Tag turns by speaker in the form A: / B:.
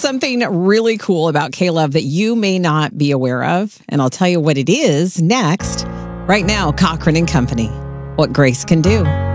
A: something really cool about K-Love that you may not be aware of, and I'll tell you what it is next. Right now, Cochran and Company, what grace can do.